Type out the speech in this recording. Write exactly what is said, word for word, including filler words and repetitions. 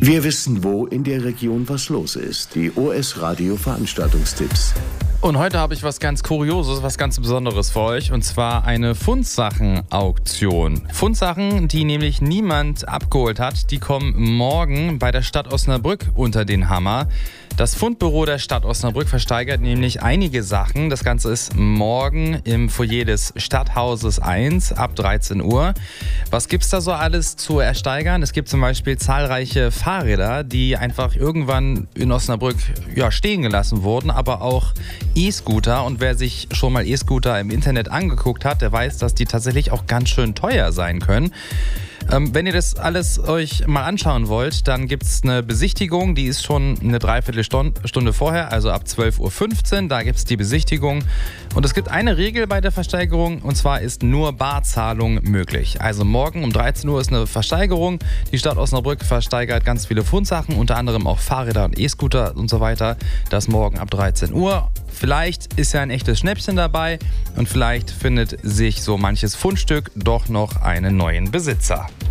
Wir wissen, wo in der Region was los ist. Die O S Radio Veranstaltungstipps. Und heute habe ich was ganz Kurioses, was ganz Besonderes für euch, und zwar eine Fundsachen-Auktion. Fundsachen, die nämlich niemand abgeholt hat, die kommen morgen bei der Stadt Osnabrück unter den Hammer. Das Fundbüro der Stadt Osnabrück versteigert nämlich einige Sachen. Das Ganze ist morgen im Foyer des Stadthauses eins ab dreizehn Uhr. Was gibt's da so alles zu ersteigern? Es gibt zum Beispiel zahlreiche Fahrräder, die einfach irgendwann in Osnabrück ja, stehen gelassen wurden, aber auch E-Scooter. Und wer sich schon mal E-Scooter im Internet angeguckt hat, der weiß, dass die tatsächlich auch ganz schön teuer sein können. Ähm, wenn ihr das alles euch mal anschauen wollt, dann gibt es eine Besichtigung, die ist schon eine Dreiviertelstunde vorher, also ab zwölf Uhr fünfzehn, da gibt es die Besichtigung. Und es gibt eine Regel bei der Versteigerung, und zwar ist nur Barzahlung möglich. Also morgen um dreizehn Uhr ist eine Versteigerung. Die Stadt Osnabrück versteigert ganz viele Fundsachen, unter anderem auch Fahrräder und E-Scooter und so weiter. Das morgen ab dreizehn Uhr. Vielleicht ist ja ein echtes Schnäppchen dabei und vielleicht findet sich so manches Fundstück doch noch einen neuen Besitzer.